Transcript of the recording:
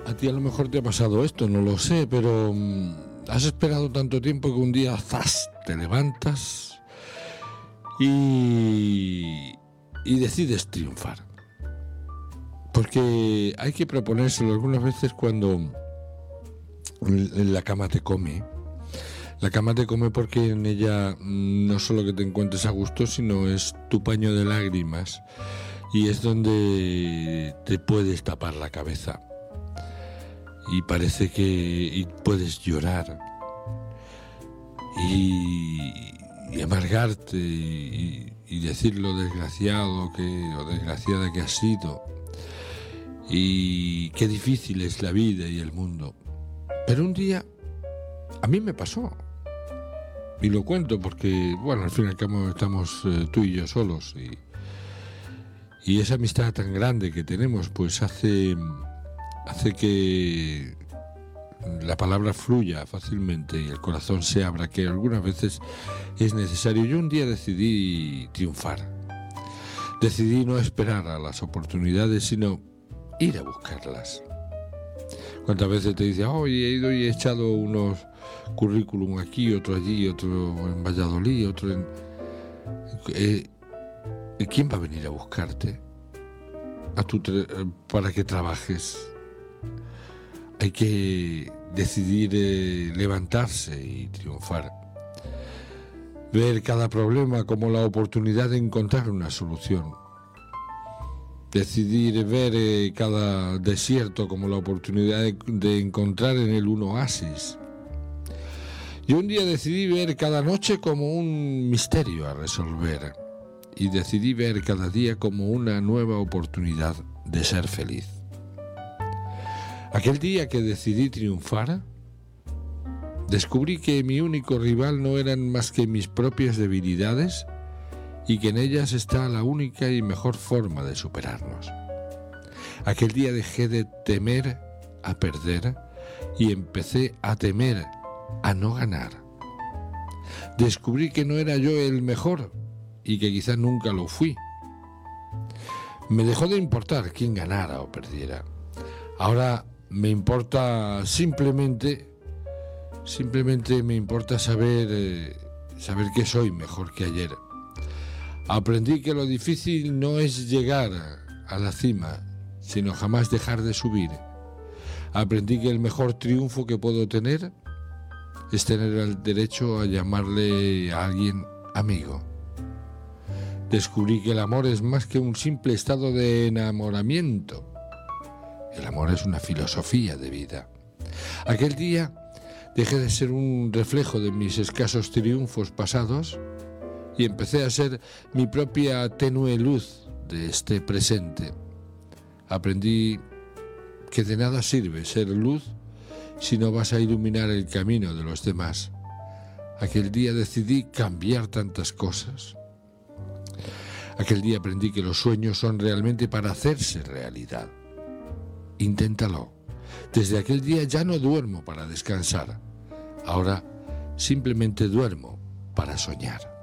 A ti a lo mejor te ha pasado esto, no lo sé, pero has esperado tanto tiempo que un día, ¡zas!, te levantas y decides triunfar. Porque hay que proponérselo algunas veces cuando la cama te come. La cama te come porque en ella no solo que te encuentres a gusto, sino es tu paño de lágrimas y es donde te puedes tapar la cabeza. Y parece que puedes llorar y amargarte y decir lo desgraciado o desgraciada que has sido y qué difícil es la vida y el mundo. Pero un día a mí me pasó y lo cuento porque, bueno, al fin y al cabo estamos tú y yo solos y esa amistad tan grande que tenemos pues hace que la palabra fluya fácilmente y el corazón se abra, que algunas veces es necesario. Yo un día decidí triunfar. Decidí no esperar a las oportunidades, sino ir a buscarlas. ¿Cuántas veces te dicen, he ido y he echado unos currículum aquí, otro allí, otro en Valladolid, otro en... ¿Quién va a venir a buscarte? Para que trabajes. Hay que decidir levantarse y triunfar. Ver cada problema como la oportunidad de encontrar una solución. Decidir ver cada desierto como la oportunidad de encontrar en él un oasis. Yo un día decidí ver cada noche como un misterio a resolver. Y decidí ver cada día como una nueva oportunidad de ser feliz. Aquel día que decidí triunfar, descubrí que mi único rival no eran más que mis propias debilidades y que en ellas está la única y mejor forma de superarnos. Aquel día dejé de temer a perder y empecé a temer a no ganar. Descubrí que no era yo el mejor y que quizás nunca lo fui. Me dejó de importar quién ganara o perdiera. Ahora me importa simplemente me importa saber que soy mejor que ayer. Aprendí que lo difícil no es llegar a la cima, sino jamás dejar de subir. Aprendí que el mejor triunfo que puedo tener es tener el derecho a llamarle a alguien amigo. Descubrí que el amor es más que un simple estado de enamoramiento. El amor es una filosofía de vida. Aquel día dejé de ser un reflejo de mis escasos triunfos pasados y empecé a ser mi propia tenue luz de este presente. Aprendí que de nada sirve ser luz si no vas a iluminar el camino de los demás. Aquel día decidí cambiar tantas cosas. Aquel día aprendí que los sueños son realmente para hacerse realidad. Inténtalo. Desde aquel día ya no duermo para descansar. Ahora simplemente duermo para soñar.